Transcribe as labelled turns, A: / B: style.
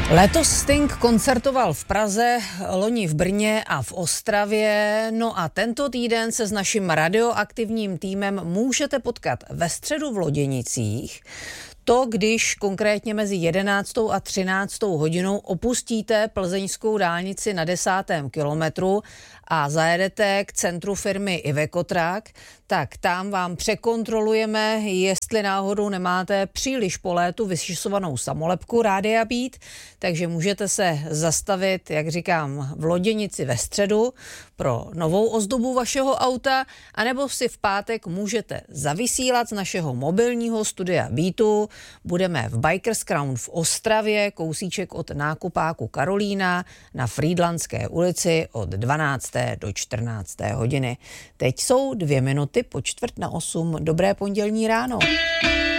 A: Letos Sting koncertoval v Praze, loni v Brně a v Ostravě. No a tento týden se s naším radioaktivním týmem můžete potkat ve středu v Loděnicích. To, když konkrétně mezi 11. a 13. hodinou opustíte plzeňskou dálnici na 10. kilometru a zajedete k centru firmy Iveco Truck, tak tam vám překontrolujeme, jestli náhodou nemáte příliš po létu vyšisovanou samolepku Rádia Beat, takže můžete se zastavit, jak říkám, v Loděnici ve středu pro novou ozdobu vašeho auta, anebo si v pátek můžete zavysílat z našeho mobilního studia Beatu. Budeme v Bikers Crown v Ostravě, kousíček od nákupáku Karolína na Frýdlantské ulici od 12. do 14. hodiny. Teď jsou 2 minuty po 7:45. Dobré pondělní ráno.